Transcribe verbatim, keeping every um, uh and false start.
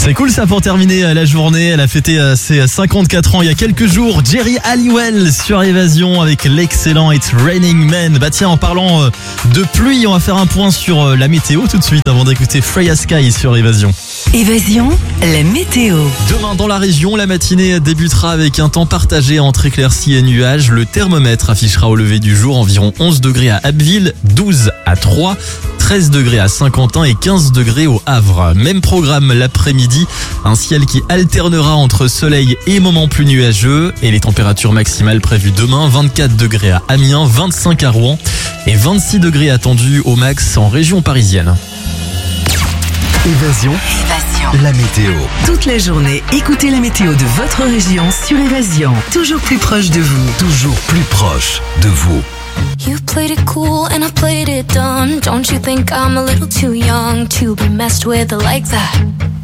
C'est cool ça pour terminer la journée. Elle a fêté ses cinquante-quatre ans il y a quelques jours. Geri Halliwell sur Évasion avec l'excellent It's Raining Men. Bah tiens, en parlant de pluie, on va faire un point sur la météo tout de suite avant d'écouter Freya Sky sur Évasion. Évasion, la météo. Demain dans la région, la matinée débutera avec un temps partagé entre éclaircies et nuages. Le thermomètre affichera au lever du jour environ onze degrés à Abbeville, douze à Troyes, treize degrés à Saint-Quentin et quinze degrés au Havre. Même programme l'après-midi, un ciel qui alternera entre soleil et moments plus nuageux. Et les températures maximales prévues demain, vingt-quatre degrés à Amiens, vingt-cinq à Rouen et vingt-six degrés attendus au max en région parisienne. Évasion, Évasion. la météo. Toute la journée, écoutez la météo de votre région sur Évasion. Toujours plus proche de vous. Toujours plus proche de vous. You played it cool and I played it dumb. Don't you think I'm a little too young to be messed with like that?